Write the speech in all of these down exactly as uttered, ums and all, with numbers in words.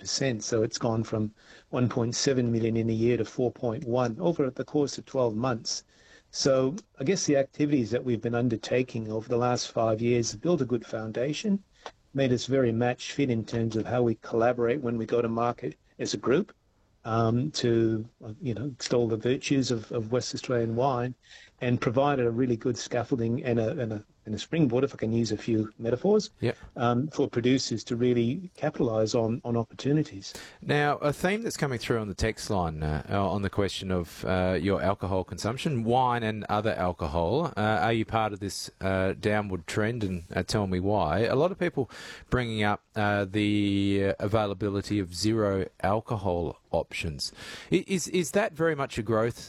percent. So it's gone from one point seven million in a year to four point one over the course of twelve months. So I guess the activities that we've been undertaking over the last five years have built a good foundation, made us very match fit in terms of how we collaborate when we go to market as a group, um, to, you know, extol the virtues of, of West Australian wine, and provided a really good scaffolding and a, and a, and a springboard, if I can use a few metaphors, yep. um, for producers to really capitalise on, on opportunities. Now, a theme that's coming through on the text line uh, on the question of uh, your alcohol consumption, wine and other alcohol, uh, are you part of this uh, downward trend, and uh, tell me why? A lot of people bringing up uh, the availability of zero alcohol options. Is, is that very much a growth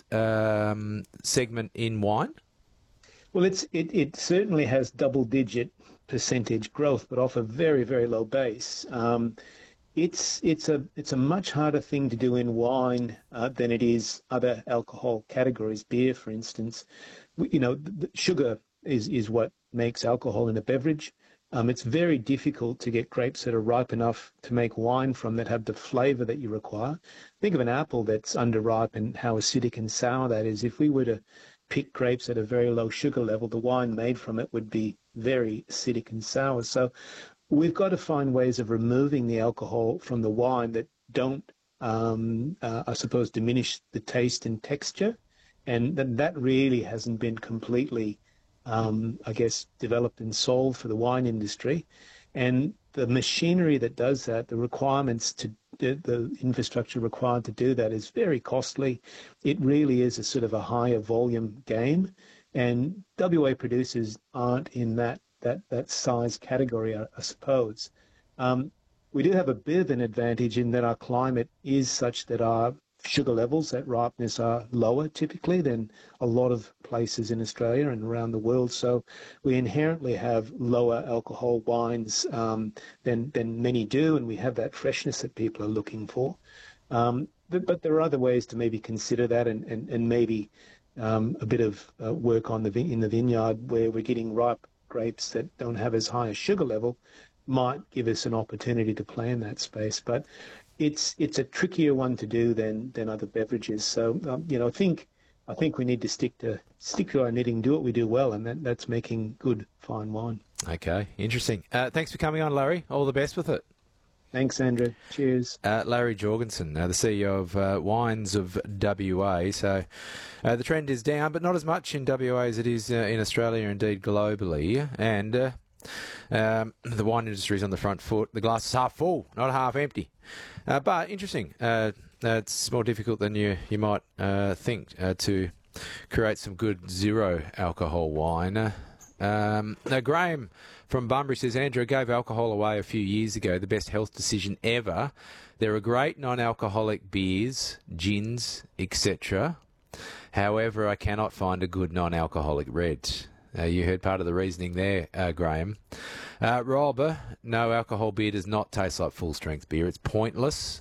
um, segment in wine? Well, it's it, it certainly has double-digit percentage growth, but off a very, very low base. Um, it's it's a it's a much harder thing to do in wine uh, than it is other alcohol categories. Beer, for instance, you know, the sugar is is what makes alcohol in a beverage. Um, it's very difficult to get grapes that are ripe enough to make wine from, that have the flavour that you require. Think of an apple that's underripe and how acidic and sour that is. If we were to pick grapes at a very low sugar level, the wine made from it would be very acidic and sour. So we've got to find ways of removing the alcohol from the wine that don't, um, uh, I suppose, diminish the taste and texture. And that, that really hasn't been completely, um, I guess, developed and solved for the wine industry. And the machinery that does that, the requirements to the, the infrastructure required to do that is very costly. It really is a sort of a higher volume game, and W A producers aren't in that that that size category, I, I suppose. Um, we do have a bit of an advantage in that our climate is such that our sugar levels at ripeness are lower typically than a lot of places in Australia and around the world. So we inherently have lower alcohol wines um, than, than many do, and we have that freshness that people are looking for. Um, but, but there are other ways to maybe consider that, and, and, and maybe um, a bit of uh, work on the in the vineyard where we're getting ripe grapes that don't have as high a sugar level might give us an opportunity to play in that space. But It's it's a trickier one to do than than other beverages. So um, you know, I think I think we need to stick to stick to our knitting, do what we do well, and that, that's making good fine wine. Okay, interesting. Uh, thanks for coming on, Larry. All the best with it. Thanks, Andrew. Cheers. Uh, Larry Jorgensen, uh, the C E O of uh, Wines of W A. So uh, the trend is down, but not as much in W A as it is uh, in Australia, indeed globally. And uh, um, the wine industry is on the front foot. The glass is half full, not half empty. Uh, but interesting. Uh, uh, it's more difficult than you you might uh, think uh, to create some good zero alcohol wine. Uh, um, now, Graham from Bunbury says, Andrew, gave alcohol away a few years ago. The best health decision ever. There are great non-alcoholic beers, gins, et cetera. However, I cannot find a good non-alcoholic red. Uh, you heard part of the reasoning there, uh, Graham. Uh, Rob, no alcohol beer does not taste like full-strength beer. It's pointless.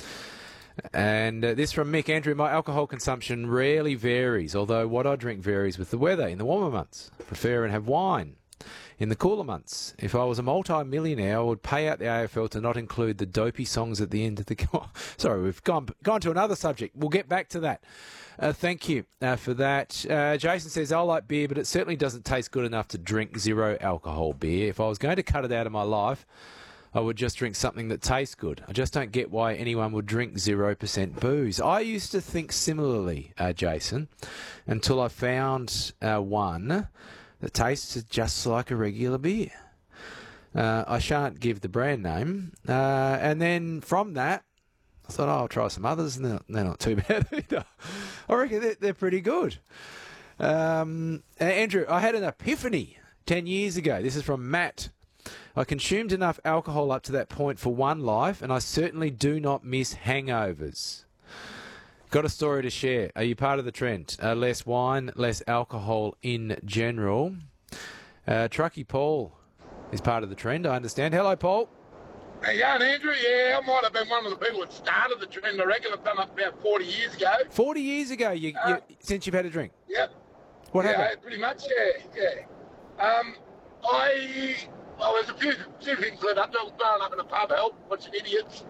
And uh, this from Mick. Andrew, my alcohol consumption rarely varies, although what I drink varies with the weather. In the warmer months, I prefer and have wine. In the cooler months, if I was a multi-millionaire, I would pay out the A F L to not include the dopey songs at the end of the... Sorry, we've gone, gone to another subject. We'll get back to that. Uh, thank you uh, for that. Uh, Jason says, I like beer, but it certainly doesn't taste good enough to drink zero alcohol beer. If I was going to cut it out of my life, I would just drink something that tastes good. I just don't get why anyone would drink zero percent booze. I used to think similarly, uh, Jason, until I found uh, one that tastes just like a regular beer. Uh, I shan't give the brand name. Uh, and then from that, I thought, oh, I'll try some others, and they're not, they're not too bad either. I reckon they're, they're pretty good. Um, Andrew, I had an epiphany ten years ago. This is from Matt. I consumed enough alcohol up to that point for one life, and I certainly do not miss hangovers. Got a story to share. Are you part of the trend? Uh, less wine, less alcohol in general. Uh, Truckee Paul is part of the trend, I understand. Hello, Paul. Hey, young Andrew, yeah, I might have been one of the people that started the trend. I reckon I've done it about forty years ago. forty years ago, you, uh, you, since you've had a drink? Yep. What yeah, happened? Pretty much, yeah, yeah. Um, I, well, there's a few, few things led up to growing up in a pub, help, watching idiots.